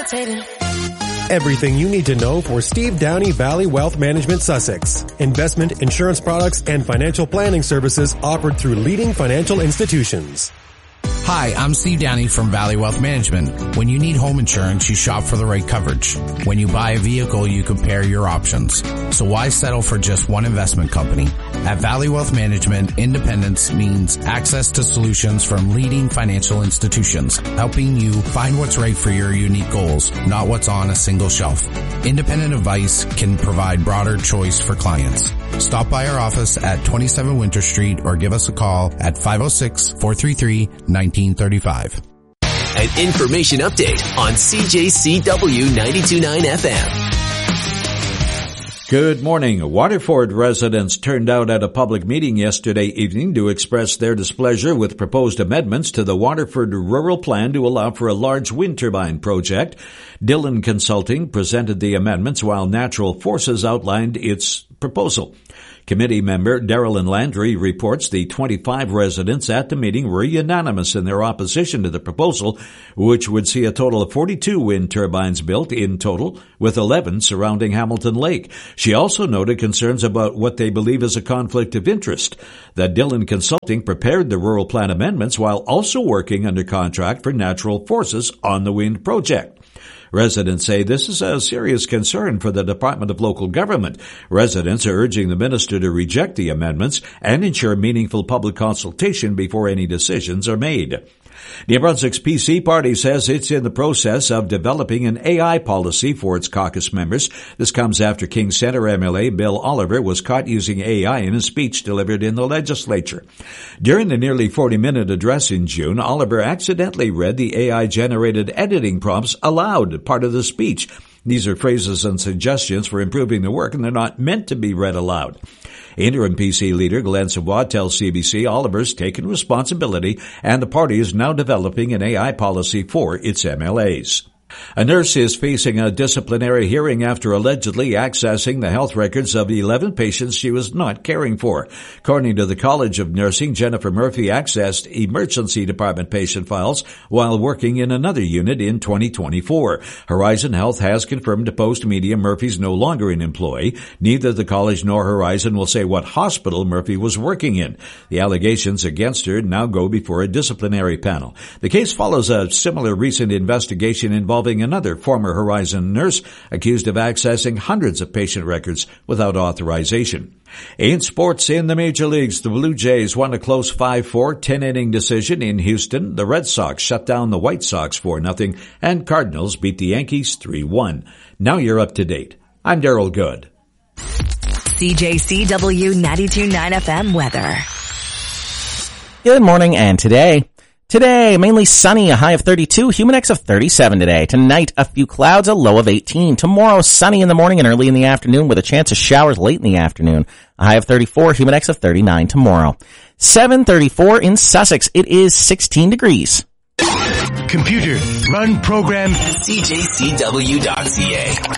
Everything you need to know for Steve Downey Valley Wealth Management Sussex. Investment, insurance products, and financial planning services offered through leading financial institutions. Hi, I'm Steve Downey from Valley Wealth Management. When you need home insurance, you shop for the right coverage. When you buy a vehicle, you compare your options. So why settle for just one investment company? At Valley Wealth Management, independence means access to solutions from leading financial institutions, helping you find what's right for your unique goals, not what's on a single shelf. Independent advice can provide broader choice for clients. Stop by our office at 27 Winter Street or give us a call at 506-433-1935. An information update on CJCW 92.9 FM. Good morning. Waterford residents turned out at a public meeting yesterday evening to express their displeasure with proposed amendments to the Waterford Rural Plan to allow for a large wind turbine project. Dillon Consulting presented the amendments while Natural Forces outlined its proposal. Committee member Darylyn Landry reports the 25 residents at the meeting were unanimous in their opposition to the proposal, which would see a total of 42 wind turbines built in total, with 11 surrounding Hamilton Lake. She also noted concerns about what they believe is a conflict of interest, that Dillon Consulting prepared the rural plan amendments while also working under contract for Natural Forces on the wind project. Residents say this is a serious concern for the Department of Local Government. Residents are urging the minister to reject the amendments and ensure meaningful public consultation before any decisions are made. New Brunswick's PC party says it's in the process of developing an AI policy for its caucus members. This comes after King Centre MLA Bill Oliver was caught using AI in a speech delivered in the legislature. During the nearly 40-minute address in June, Oliver accidentally read the AI-generated editing prompts aloud, part of the speech. These are phrases and suggestions for improving the work, and they're not meant to be read aloud. Interim PC leader Glenn Savoie tells CBC Oliver's taken responsibility and the party is now developing an AI policy for its MLAs. A nurse is facing a disciplinary hearing after allegedly accessing the health records of 11 patients she was not caring for. According to the College of Nursing, Jennifer Murphy accessed emergency department patient files while working in another unit in 2024. Horizon Health has confirmed to Post Media Murphy's no longer an employee. Neither the college nor Horizon will say what hospital Murphy was working in. The allegations against her now go before a disciplinary panel. The case follows a similar recent investigation involving another former Horizon nurse accused of accessing hundreds of patient records without authorization. In sports in the major leagues, the Blue Jays won a close 5-4 10-inning decision in Houston. The Red Sox shut down the White Sox 4-0, and Cardinals beat the Yankees 3-1. Now you're up to date. I'm Daryl Good. CJCW 92.9 FM weather. Good morning, and today, mainly sunny, a high of 32, humidex of 37 today. Tonight, a few clouds, a low of 18. Tomorrow, sunny in the morning and early in the afternoon with a chance of showers late in the afternoon. A high of 34, humidex of 39 tomorrow. 7:34 in Sussex. It is 16 degrees. Computer, run program CJCW.ca.